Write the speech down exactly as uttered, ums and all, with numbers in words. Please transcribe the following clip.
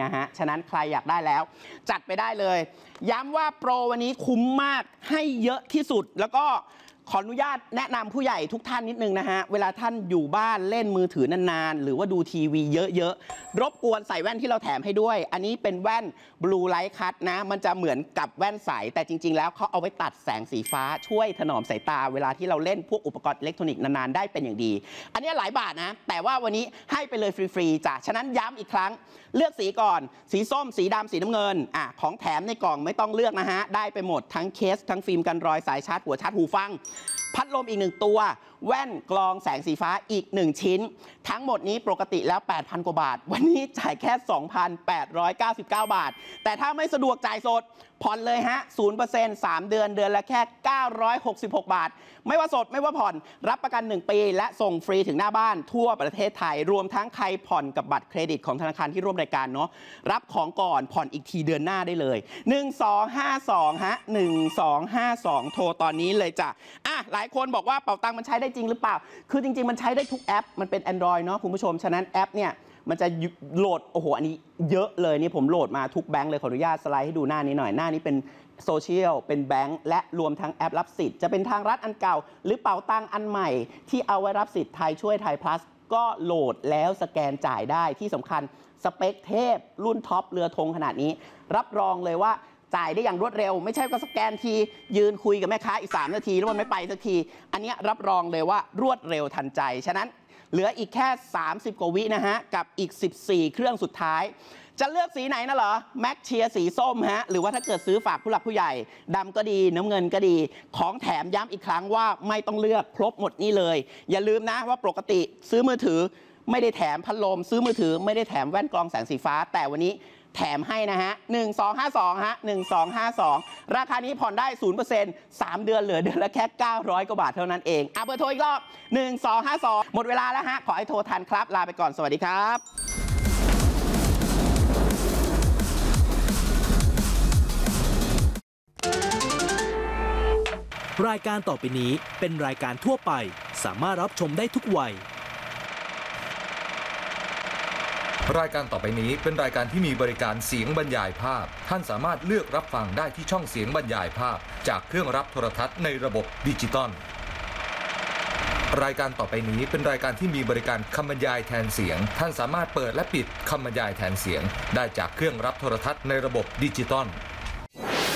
นะฮะฉะนั้นใครอยากได้แล้วจัดไปได้เลยย้ำว่าโปรวันนี้คุ้มมากให้เยอะที่สุดแล้วก็ขออนุญาตแนะนำผู้ใหญ่ทุกท่านนิดนึงนะฮะเวลาท่านอยู่บ้านเล่นมือถือนานๆหรือว่าดูทีวีเยอะๆรบกวนใส่แว่นที่เราแถมให้ด้วยอันนี้เป็นแว่น Blue Light Cut นะมันจะเหมือนกับแว่นใสแต่จริงๆแล้วเขาเอาไว้ตัดแสงสีฟ้าช่วยถนอมสายตาเวลาที่เราเล่นพวกอุปกรณ์อิเล็กทรอนิกส์นานๆได้เป็นอย่างดีอันนี้หลายบาทนะแต่ว่าวันนี้ให้ไปเลยฟรีๆจ้ะฉะนั้นย้ำอีกครั้งเลือกสีก่อนสีส้มสีดำสีน้ำเงินอ่ะของแถมในกล่องไม่ต้องเลือกนะฮะได้ไปหมดทั้งเคสทั้งฟิล์มกันรอยสายชาร์จหัวชาร์จหูฟังพัดลมอีกหนึ่งตัวแว่นกรองแสงสีฟ้าอีกหนึ่งชิ้นทั้งหมดนี้ปกติแล้ว แปดพัน กว่าบาทวันนี้จ่ายแค่ สองพันแปดร้อยเก้าสิบเก้า บาทแต่ถ้าไม่สะดวกจ่ายสดผ่อนเลยฮะ ศูนย์เปอร์เซ็นต์ สามเดือนเดือนละแค่เก้าร้อยหกสิบหก บาทไม่ว่าสดไม่ว่าผ่อนรับประกันหนึ่งปีและส่งฟรีถึงหน้าบ้านทั่วประเทศไทยรวมทั้งใครผ่อนกับบัตรเครดิตของธนาคารที่ร่วมรายการเนาะรับของก่อนผ่อนอีกทีเดือนหน้าได้เลยหนึ่งสองห้าสองฮะหนึ่งสองห้าสองโทรตอนนี้เลยจ้ะอ่ะหลายคนบอกว่าเป๋าตังค์มันใช้ได้จริงหรือเปล่าคือจริงๆมันใช้ได้ทุกแอปมันเป็น Android เนาะคุณผู้ชมฉะนั้นแอปเนี่ยมันจะโหลดโอ้โหอันนี้เยอะเลยนี่ผมโหลดมาทุกแบงค์เลยขออนุญาตสไลด์ให้ดูหน้านี้หน่อยหน้านี้เป็นโซเชียลเป็นแบงค์และรวมทั้งแอปรับสิทธิ์จะเป็นทางรัฐอันเก่าหรือเป๋าตังค์อันใหม่ที่เอาไว้รับสิทธิ์ไทยช่วยไทย plus ก็โหลดแล้วสแกนจ่ายได้ที่สำคัญสเปคเทพรุ่นท็อปเรือธงขนาดนี้รับรองเลยว่าจ่ายได้อย่างรวดเร็วไม่ใช่ก็สแกนทียืนคุยกับแม่ค้าอีกสามนาทีแล้วมันไม่ไปสักทีอันนี้รับรองเลยว่ารวดเร็วทันใจฉะนั้นเหลืออีกแค่สามสิบกว่าวินะฮะกับอีกสิบสี่เครื่องสุดท้ายจะเลือกสีไหนนะเหรอแม็กเชียร์สีส้มฮะหรือว่าถ้าเกิดซื้อฝากผู้หลักผู้ใหญ่ดำก็ดีน้ำเงินก็ดีของแถมย้ำอีกครั้งว่าไม่ต้องเลือกครบหมดนี่เลยอย่าลืมนะว่าปกติซื้อมือถือไม่ได้แถมพัดลมซื้อมือถือไม่ได้แถมแว่นกรองแสงสีฟ้าแต่วันนี้แถมให้นะฮะหนึ่งสองห้าสองฮะหนึ่งสองห้าสองราคานี้ผ่อนได้ ศูนย์เปอร์เซ็นต์ สามเดือนเหลือเดือนละแค่เก้าร้อยกว่าบาทเท่านั้นเองอ่ะเบอร์โทรอีกรอบหนึ่งสองห้าสองหมดเวลาแล้วฮะขอให้โทรทันครับลาไปก่อนสวัสดีครับรายการต่อไปนี้เป็นรายการทั่วไปสามารถรับชมได้ทุกวัยรายการต่อไปนี้เป็นรายการที่มีบริการเสียงบรรยายภาพท่านสามารถเลือกรับฟังได้ที่ช่องเสียงบรรยายภาพจากเครื่องรับโทรทัศน์ในระบบดิจิตอลรายการต่อไปนี้เป็นรายการที่มีบริการคำบรรยายแทนเสียงท่านสามารถเปิดและปิดคำบรรยายแทนเสียงได้จากเครื่องรับโทรทัศน์ในระบบดิจิตอล